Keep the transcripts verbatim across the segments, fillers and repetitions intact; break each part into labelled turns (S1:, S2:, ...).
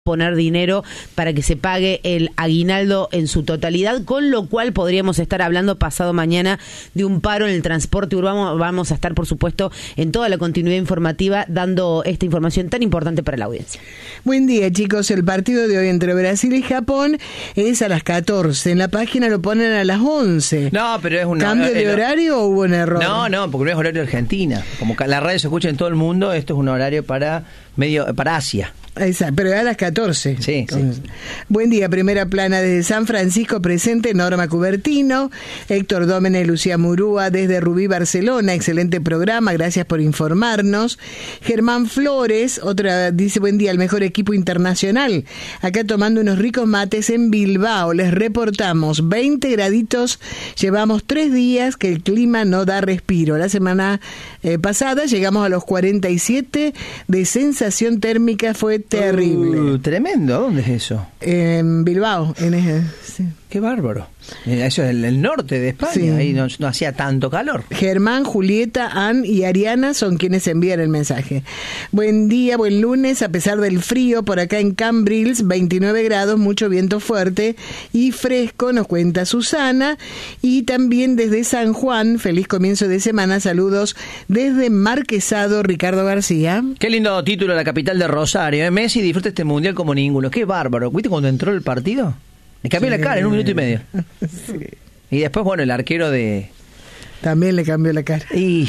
S1: poner dinero para que se pague el aguinaldo en su totalidad, con lo cual podríamos estar hablando pasado mañana de un paro en el transporte urbano. Vamos a estar, por supuesto, en toda la continuidad informativa dando esta información tan importante para la audiencia.
S2: Buen día, chicos. El partido de hoy entre Brasil y Japón es a las catorce. En la página lo ponen a las once.
S3: No, pero es un
S2: ¿Cambio de horario o hubo un error?
S3: No, no, porque no es horario de Argentina. Como la radio se escucha en todo el mundo, esto es un horario para medio para Asia.
S2: Exacto, pero a las catorce.
S3: Sí,
S2: Entonces,
S3: sí.
S2: Buen día, primera plana desde San Francisco, presente Norma Cubertino, Héctor Dómene, Lucía Murúa desde Rubí, Barcelona, excelente programa, gracias por informarnos. Germán Flores, otra, dice buen día, el mejor equipo internacional, acá tomando unos ricos mates en Bilbao, les reportamos veinte graditos, llevamos tres días que el clima no da respiro. La semana eh, pasada llegamos a los cuarenta y siete de sensación térmica, fue terrible.
S3: Uh, tremendo, ¿dónde es eso?
S2: En Bilbao, en ese, sí.
S3: Qué bárbaro. Eso es el, el norte de España, sí. Ahí no, no hacía tanto calor.
S2: Germán, Julieta, Ann y Ariana son quienes envían el mensaje. Buen día, buen lunes, a pesar del frío, por acá en Cambrils, veintinueve grados, mucho viento fuerte y fresco, nos cuenta Susana. Y también desde San Juan, feliz comienzo de semana, saludos desde Marquesado, Ricardo García.
S3: Qué lindo título, la capital de Rosario, ¿eh? Messi disfruta este mundial como ninguno, qué bárbaro. ¿Viste cuando entró el partido? Le cambió sí. la cara en un minuto y medio. Sí. Y después, bueno, el arquero de...
S2: También le cambió la cara.
S3: Y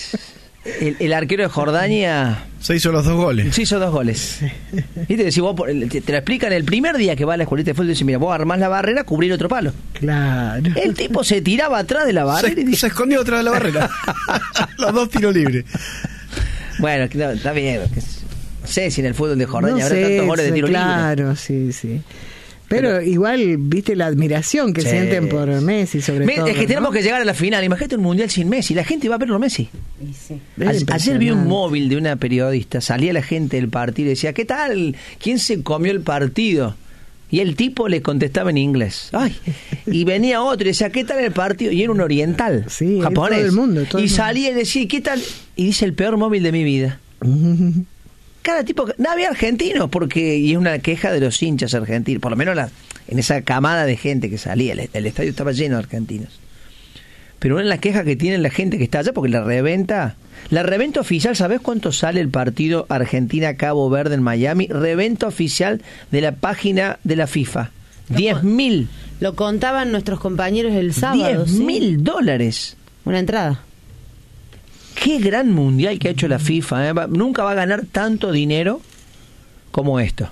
S3: el, el arquero de Jordania...
S4: Se hizo los dos goles.
S3: Se hizo dos goles. Y te, decís, vos, te, te lo explican el primer día que va a la escuelita de fútbol. Dice, mira, vos armás la barrera, cubrir otro palo.
S2: Claro.
S3: El tipo se tiraba atrás de la barrera.
S4: Se,
S3: y dice,
S4: se escondió atrás de la barrera. Los dos tiros libres.
S3: Bueno, no, está bien. No sé si en el fútbol de Jordania
S2: no
S3: habrá
S2: sé,
S3: tantos goles de tiro
S2: claro,
S3: libre.
S2: Claro, sí, sí. Pero, pero igual, viste la admiración que sí. sienten por Messi, sobre Me, todo.
S3: Es que ¿no? tenemos que llegar a la final. Imagínate un mundial sin Messi. La gente va a verlo a Messi.
S2: Sí.
S3: Ayer, ayer vi un móvil de una periodista. Salía la gente del partido y decía, ¿qué tal? ¿Quién se comió el partido? Y el tipo le contestaba en inglés. Ay, y venía otro y decía, ¿qué tal el partido? Y era un oriental,
S2: sí,
S3: japonés.
S2: Todo el mundo, todo
S3: y
S2: el
S3: salía
S2: mundo.
S3: y decía, ¿qué tal? Y dice, el peor móvil de mi vida. Cada tipo, no había argentinos, porque, y es una queja de los hinchas argentinos, por lo menos la, en esa camada de gente que salía, el, el estadio estaba lleno de argentinos. Pero una de las quejas que tiene la gente que está allá, porque la reventa, la reventa oficial, ¿sabés cuánto sale el partido Argentina-Cabo Verde en Miami? Reventa oficial de la página de la FIFA. diez mil.
S1: Lo contaban nuestros compañeros el sábado.
S3: diez mil ¿sí? dólares.
S1: Una entrada.
S3: Qué gran mundial que ha hecho la FIFA, ¿eh? Nunca va a ganar tanto dinero como esto.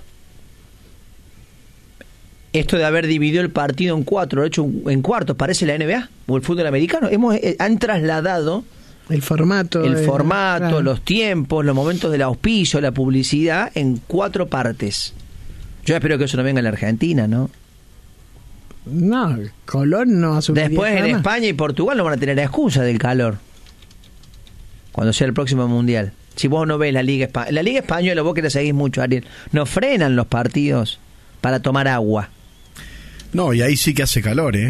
S3: Esto de haber dividido el partido en cuatro, hecho en cuartos, parece la N B A o el fútbol americano. Hemos eh, han trasladado
S2: el formato,
S3: el
S2: de,
S3: formato,
S2: claro.
S3: los tiempos, los momentos del auspicio, la publicidad en cuatro partes. Yo espero que eso no venga en la Argentina, ¿no?
S2: No, Colón no asumiría.
S3: Después en
S2: más.
S3: España y Portugal no van a tener excusa del calor. Cuando sea el próximo mundial. Si vos no ves la Liga Española, la Liga Española, vos que la seguís mucho, Ariel, no frenan los partidos para tomar agua.
S4: No, y ahí sí que hace calor, ¿eh?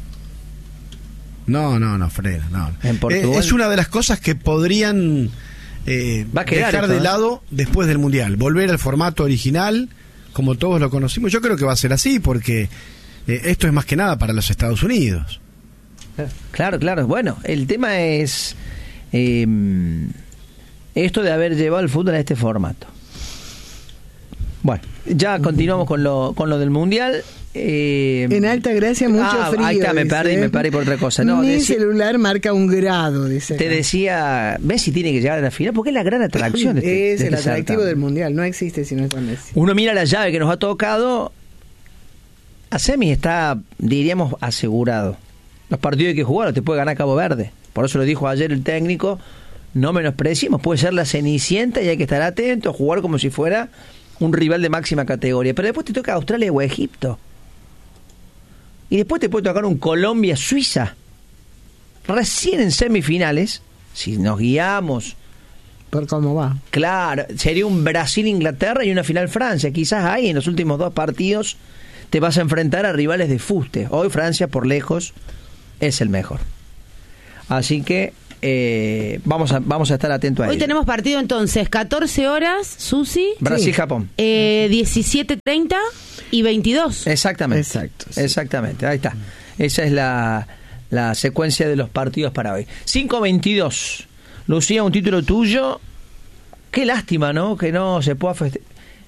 S4: No, no, no frena, no.
S3: En Portugal,
S4: eh, es una de las cosas que podrían eh,
S3: Va a quedar
S4: dejar
S3: esto,
S4: de
S3: ¿eh?
S4: lado después del mundial, volver al formato original, como todos lo conocimos. Yo creo que va a ser así, porque eh, esto es más que nada para los Estados Unidos.
S3: Claro, claro. Bueno, el tema es eh, esto de haber llevado el fútbol a este formato. Bueno, ya continuamos con lo con lo del mundial. Eh,
S2: en Altagracia mucho
S3: ah,
S2: frío.
S3: Ahí está, me
S2: dice.
S3: perdí, me perdí por otra cosa. No,
S2: Mi
S3: decía,
S2: celular marca un grado, dice.
S3: Te
S2: acá.
S3: decía, Messi tiene que llegar a la final porque es la gran atracción. De este,
S2: es
S3: de
S2: el
S3: este
S2: atractivo
S3: certamen.
S2: del mundial, no existe si no está Messi.
S3: Uno mira la llave que nos ha tocado. A semi está, diríamos, asegurado. Los partidos hay que jugar, te puede ganar Cabo Verde. Por eso lo dijo ayer el técnico. No menospreciemos, puede ser la cenicienta y hay que estar atentos, jugar como si fuera un rival de máxima categoría. Pero después te toca Australia o Egipto. Y después te puede tocar un Colombia-Suiza. Recién en semifinales, si nos guiamos.
S2: Por cómo va.
S3: Claro, sería un Brasil-Inglaterra y una final Francia. Quizás ahí en los últimos dos partidos te vas a enfrentar a rivales de fuste. Hoy Francia, por lejos, es el mejor. Así que eh, vamos a vamos a estar atentos a
S1: Hoy
S3: ello.
S1: tenemos partido entonces, catorce horas, Susi.
S3: Brasil-Japón.
S1: Eh, diecisiete treinta y veintidós.
S3: Exactamente.
S2: Exacto, sí.
S3: Exactamente, ahí está. Esa es la, la secuencia de los partidos para hoy. cinco veintidós. Lucía, un título tuyo. Qué lástima, ¿no? Que no se pueda festejar.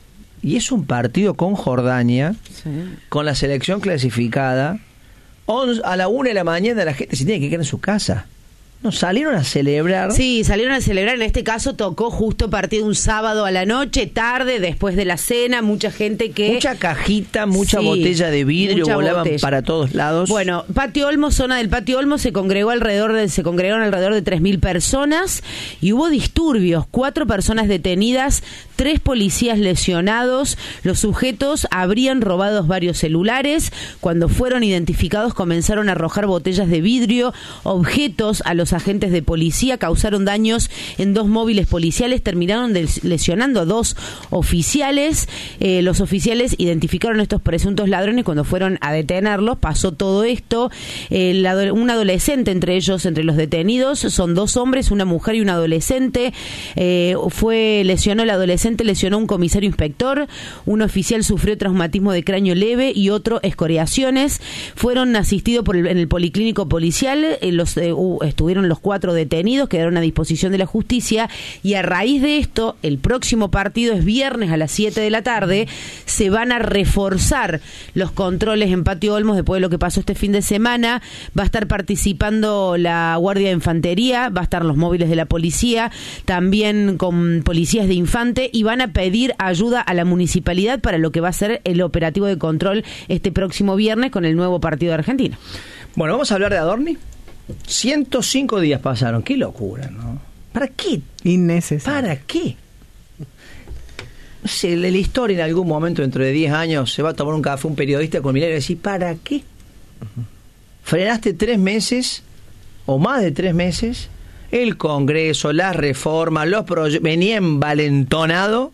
S3: Y es un partido con Jordania,
S1: Sí.
S3: con la selección clasificada. On- a la una de la mañana la gente se tiene que quedar en su casa. No, salieron a celebrar.
S1: Sí, salieron a celebrar. En este caso tocó justo partido un sábado a la noche, tarde, después de la cena. Mucha gente que...
S3: Mucha cajita, mucha
S1: Sí,
S3: botella de vidrio,
S1: mucha
S3: volaban
S1: botella.
S3: para todos lados.
S1: Bueno, Patio Olmo, zona del Patio Olmo, se congregó alrededor de, se congregaron alrededor de tres mil personas y hubo disturbios, cuatro personas detenidas, tres policías lesionados. Los sujetos habrían robado varios celulares. Cuando fueron identificados comenzaron a arrojar botellas de vidrio, objetos a los agentes de policía, causaron daños en dos móviles policiales, terminaron de- lesionando a dos oficiales. Eh, los oficiales identificaron a estos presuntos ladrones cuando fueron a detenerlos. Pasó todo esto. Eh, la ado- un adolescente entre ellos, entre los detenidos, son dos hombres, una mujer y un adolescente. Eh, fue lesionó el adolescente, lesionó a un comisario inspector. Un oficial sufrió traumatismo de cráneo leve y otro escoriaciones. Fueron asistidos por el, en el policlínico policial. Eh, los eh, hu- estuvieron los cuatro detenidos, quedaron a disposición de la justicia y a raíz de esto, el próximo partido es viernes a las siete de la tarde, se van a reforzar los controles en Patio Olmos después de lo que pasó este fin de semana. Va a estar participando la Guardia de Infantería, va a estar los móviles de la policía, también con policías de Infante, y van a pedir ayuda a la municipalidad para lo que va a ser el operativo de control este próximo viernes con el nuevo partido de Argentina.
S3: Bueno, vamos a hablar de Adorni. ciento cinco días pasaron. Qué locura, ¿no? ¿Para qué?
S2: Innecesario.
S3: ¿Para qué? No sé, la la historia en algún momento, dentro de diez años, se va a tomar un café un periodista con Milei y va a decir, ¿para qué? Frenaste tres meses, o más de tres meses, el Congreso, las reformas, los proyectos, venía envalentonado.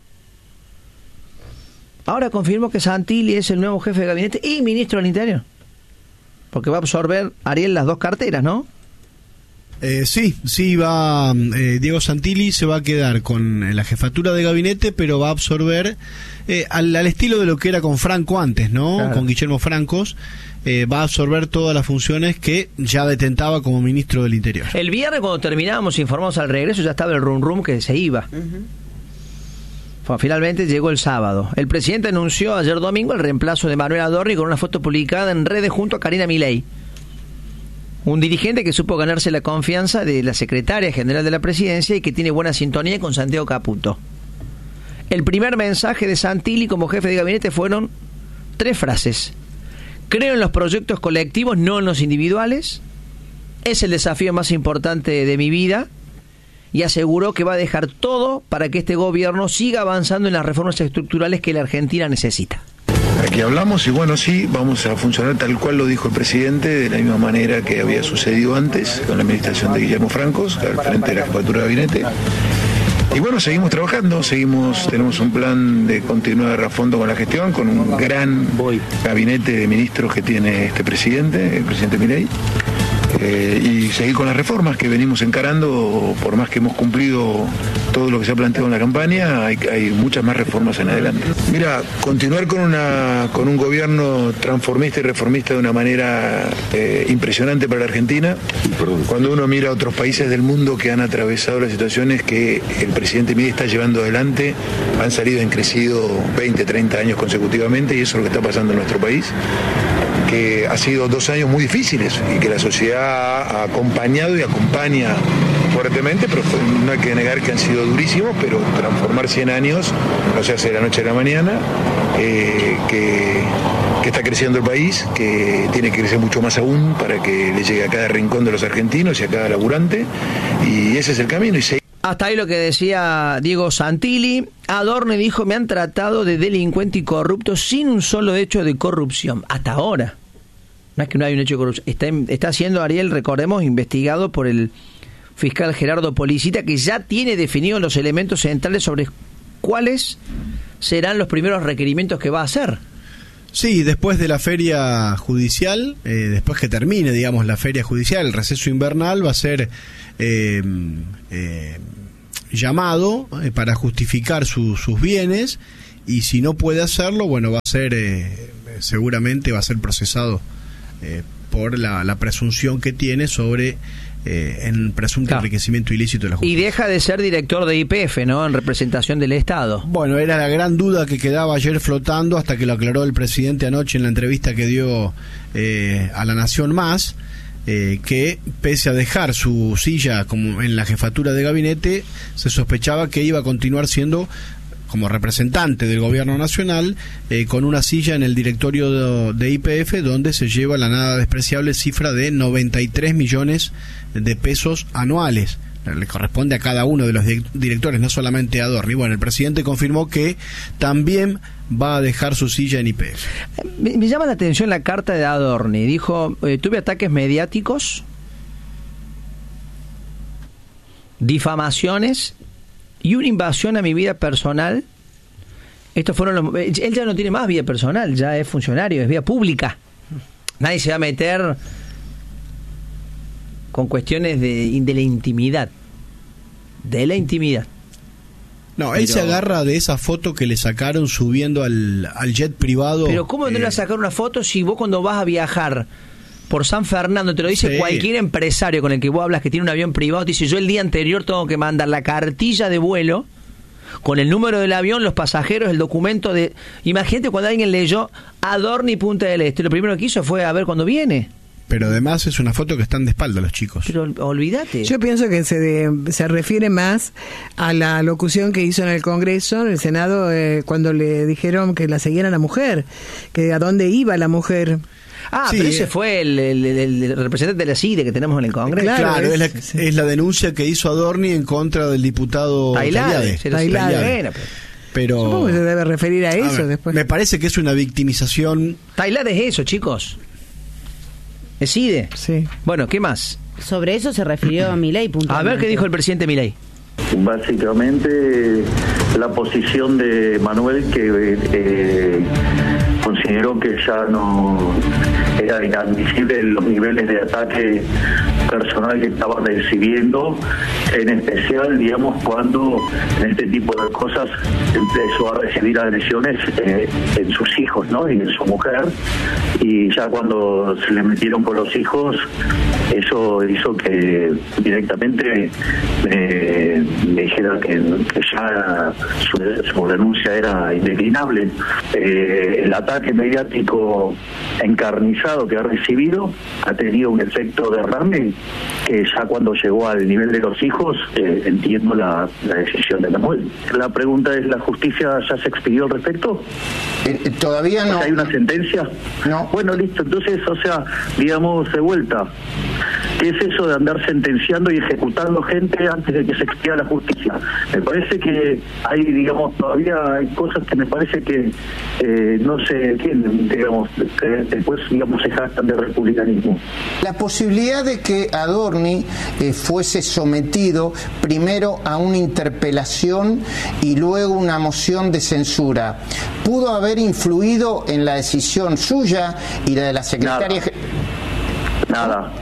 S3: Ahora confirmo que Santilli es el nuevo jefe de gabinete y ministro del Interior. Porque va a absorber, Ariel, las dos carteras, ¿no?
S4: Eh, sí, sí, va. Eh, Diego Santilli se va a quedar con eh, la jefatura de gabinete, pero va a absorber eh, al, al estilo de lo que era con Franco antes, ¿no?
S3: Claro.
S4: Con Guillermo Francos. Eh, va a absorber todas las funciones que ya detentaba como ministro del Interior.
S3: El viernes, cuando terminábamos, informamos al regreso, ya estaba el rum rum que se iba. Bueno, finalmente llegó el sábado. El presidente anunció ayer domingo el reemplazo de Manuel Adorni con una foto publicada en redes junto a Karina Milei. Un dirigente que supo ganarse la confianza de la secretaria general de la presidencia y que tiene buena sintonía con Santiago Caputo. El primer mensaje de Santilli como jefe de gabinete fueron tres frases. Creo en los proyectos colectivos, no en los individuales. Es el desafío más importante de mi vida. Y aseguró que va a dejar todo para que este gobierno siga avanzando en las reformas estructurales que la Argentina necesita.
S5: Aquí hablamos y bueno, sí, vamos a funcionar tal cual lo dijo el presidente, de la misma manera que había sucedido antes con la administración de Guillermo Francos, al frente de la jefatura de gabinete. Y bueno, seguimos trabajando, seguimos, tenemos un plan de continuar a fondo con la gestión, con un gran gabinete de ministros que tiene este presidente, el presidente Milei. Eh, y seguir con las reformas que venimos encarando, por más que hemos cumplido todo lo que se ha planteado en la campaña, hay, hay muchas más reformas en adelante. Mira, continuar con una con un gobierno transformista y reformista de una manera eh, impresionante para la Argentina. Cuando uno mira a otros países del mundo que han atravesado las situaciones que el presidente Milei está llevando adelante, han salido, han crecido veinte, treinta años consecutivamente, y eso es lo que está pasando en nuestro país, que ha sido dos años muy difíciles y que la sociedad ha acompañado y acompaña fuertemente, pero no hay que negar que han sido durísimos, pero transformar cien años no se hace de la noche a la mañana, eh, que, que está creciendo el país, que tiene que crecer mucho más aún para que le llegue a cada rincón de los argentinos y a cada laburante, y ese es el camino. Y se...
S3: Hasta ahí lo que decía Diego Santilli. Adorni dijo, me han tratado de delincuente y corrupto sin un solo hecho de corrupción. Hasta ahora. No es que no hay un hecho de corrupción. Está, está siendo, Ariel, recordemos, investigado por el fiscal Gerardo Policita, que ya tiene definidos los elementos centrales sobre cuáles serán los primeros requerimientos que va a hacer.
S4: Sí, después de la feria judicial, eh, después que termine, digamos, la feria judicial, el receso invernal va a ser eh, eh, llamado eh, para justificar su, sus bienes, y si no puede hacerlo, bueno, va a ser, eh, seguramente va a ser procesado eh, por la, la presunción que tiene sobre eh, en presunto claro. enriquecimiento ilícito de la justicia.
S3: Y deja de ser director de Y P F, ¿no?, en representación del Estado.
S4: Bueno, era la gran duda que quedaba ayer flotando, hasta que lo aclaró el presidente anoche en la entrevista que dio eh, a La Nación Más, eh, que pese a dejar su silla como en la jefatura de gabinete, se sospechaba que iba a continuar siendo como representante del gobierno nacional, eh, con una silla en el directorio de, de Y P F, donde se lleva la nada despreciable cifra de noventa y tres millones de pesos anuales. Le corresponde a cada uno de los directores, no solamente a Adorni. Bueno, el presidente confirmó que también va a dejar su silla en Y P F.
S3: Me, me llama la atención la carta de Adorni. Dijo, eh, tuve ataques mediáticos, difamaciones y una invasión a mi vida personal. Estos fueron los... Él ya no tiene más vida personal, ya es funcionario, es vida pública. Nadie se va a meter con cuestiones de, de la intimidad. De la intimidad.
S4: No, él pero... se agarra de esa foto que le sacaron subiendo al, al jet privado.
S3: Pero ¿cómo no eh... le va a sacar una foto si vos cuando vas a viajar por San Fernando, te lo dice sí. cualquier empresario con el que vos hablas que tiene un avión privado, te dice, yo el día anterior tengo que mandar la cartilla de vuelo con el número del avión, los pasajeros, el documento de... Imagínate cuando alguien leyó Adorni Punta del Este, lo primero que hizo fue a ver cuándo viene.
S4: Pero además es una foto que están de espalda los chicos.
S3: Pero olvídate.
S2: Yo pienso que se, de, se refiere más a la locución que hizo en el Congreso, en el Senado, eh, cuando le dijeron que la seguiera la mujer, que a dónde iba la mujer.
S3: Ah, sí, pero ese fue el, el, el, el representante de la C I D E que tenemos en el Congreso.
S4: Claro, claro es, es, la, sí. es la denuncia que hizo Adorni en contra del diputado
S3: Tailade. Tailade.
S4: Pero
S2: supongo que se debe referir a eso.
S4: A ver,
S2: después.
S4: Me parece que es una victimización.
S3: Tailade es eso, chicos. Es C I D E.
S2: Sí.
S3: Bueno, ¿qué más?
S1: Sobre eso se refirió a Milei.
S3: A ver qué dijo el presidente Milei.
S6: Básicamente la posición de Manuel, que eh, consideró que ya no era inadmisible los niveles de ataque personal que estaba recibiendo, en especial, digamos, cuando en este tipo de cosas empezó a recibir agresiones eh, en sus hijos, ¿no?, y en su mujer, y ya cuando se le metieron con los hijos, eso hizo que directamente eh, me dijera que, que ya su, su denuncia era indeclinable. Eh, el ataque mediático encarnizado que ha recibido ha tenido un efecto derrame que ya cuando llegó al nivel de los hijos, eh, entiendo la, la decisión de Manuel. La pregunta es, ¿la justicia ya se expidió al respecto?
S7: Eh, todavía no.
S6: O sea, ¿hay una sentencia?
S7: No.
S6: Bueno, listo. Entonces, o sea, digamos, de vuelta, ¿qué es eso de andar sentenciando y ejecutando gente antes de que se expida la justicia? Me parece que hay, digamos, todavía hay cosas que me parece que eh, no se entienden, digamos, que después, digamos, se jactan de republicanismo.
S7: La posibilidad de que Adorni eh, fuese sometido primero a una interpelación y luego una moción de censura, ¿pudo haber influido en la decisión suya y la de la secretaria?
S6: Nada.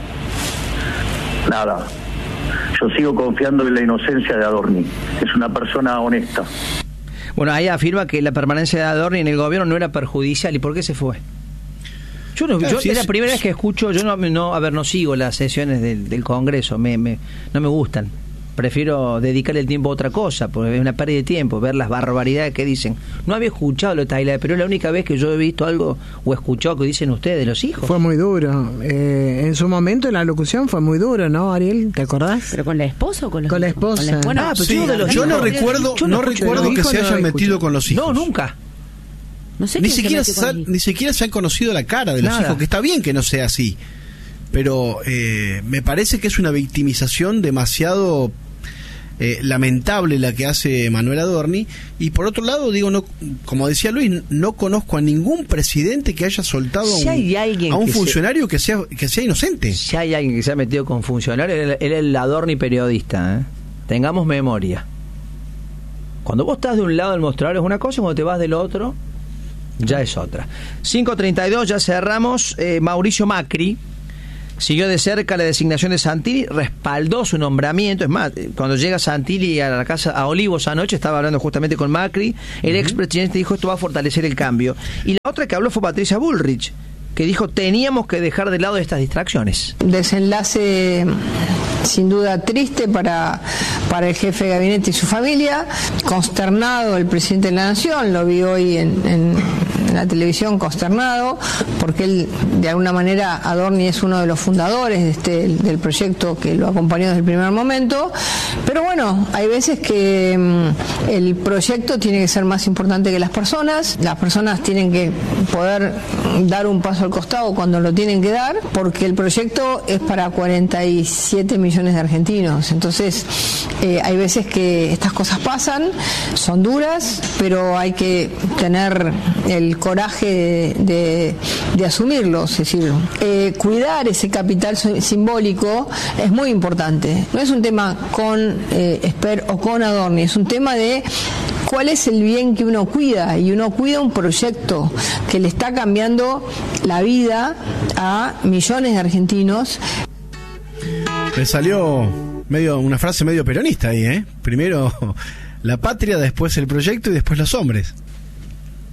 S6: Nada. Nada. Yo sigo confiando en la inocencia de Adorni. Es una persona honesta.
S3: Bueno, ahí afirma que la permanencia de Adorni en el gobierno no era perjudicial. ¿Y por qué se fue? Yo, no, yo sí, es la primera vez que escucho, yo no, no, a ver, no sigo las sesiones del, del Congreso, me, me, no me gustan. Prefiero dedicarle el tiempo a otra cosa, porque es una pérdida de tiempo, ver las barbaridades que dicen. No había escuchado lo de Tailade, pero es la única vez que yo he visto algo o escuchado que dicen ustedes de los hijos.
S2: Fue muy duro. Eh, en su momento en la locución fue muy duro, ¿no, Ariel? ¿Te acordás?
S1: ¿Pero con la esposa o con los
S2: Con la
S1: hijos?
S2: esposa.
S1: Con la... Bueno,
S3: ah, pero
S4: sí,
S3: de los
S4: yo
S3: hijos.
S4: no recuerdo,
S3: yo no,
S4: no recuerdo que se hayan
S2: no
S4: metido con los hijos.
S3: No, nunca.
S1: No sé
S4: ni siquiera se, ni siquiera se han conocido la cara de los
S3: Nada.
S4: hijos, que está bien que no sea así, pero eh, me parece que es una victimización demasiado eh, lamentable la que hace Manuel Adorni. Y por otro lado, digo, no, como decía Luis, no conozco a ningún presidente que haya soltado
S3: si
S4: a un,
S3: hay
S4: a un
S3: que
S4: funcionario
S3: se,
S4: que sea que sea inocente.
S3: Si hay alguien que se ha metido con funcionarios, él es el Adorni periodista, ¿eh? Tengamos memoria. Cuando vos estás de un lado del mostrador es una cosa, cuando te vas del otro, ya es otra. cinco treinta y dos, ya cerramos. eh, Mauricio Macri siguió de cerca la designación de Santilli, respaldó su nombramiento. Es más, cuando llega Santilli a la casa, a Olivos anoche, estaba hablando justamente con Macri, el uh-huh. expresidente dijo esto va a fortalecer el cambio. Y la otra que habló fue Patricia Bullrich, que dijo teníamos que dejar de lado estas distracciones.
S8: Desenlace sin duda triste para, para el jefe de gabinete y su familia, consternado el presidente de la Nación, lo vi hoy en, en, en la televisión consternado, porque él de alguna manera, Adorni es uno de los fundadores de este, del proyecto que lo acompañó desde el primer momento, pero bueno, hay veces que um, el proyecto tiene que ser más importante que las personas, las personas tienen que poder dar un paso al costado cuando lo tienen que dar, porque el proyecto es para cuarenta y siete millones de argentinos. Entonces eh, hay veces que estas cosas pasan, son duras, pero hay que tener el coraje de, de, de asumirlos. Es decir, eh, cuidar ese capital simbólico es muy importante. No es un tema con eh, Esper o con Adorni, es un tema de cuál es el bien que uno cuida, y uno cuida un proyecto que le está cambiando la vida a millones de argentinos.
S4: Le salió medio una frase medio peronista ahí, ¿eh? Primero la patria, después el proyecto y después los hombres.